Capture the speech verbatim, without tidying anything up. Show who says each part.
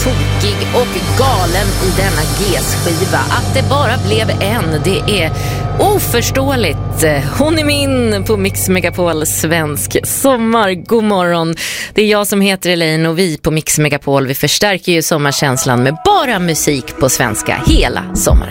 Speaker 1: tokig och galen i denna G-skiva. Att det bara blev en, det är oförståeligt. Hon är min på Mix Megapol svensk sommar. God morgon. Det är jag som heter Elaine och vi på Mix Megapol, vi förstärker ju sommarkänslan med bara musik på svenska hela sommaren.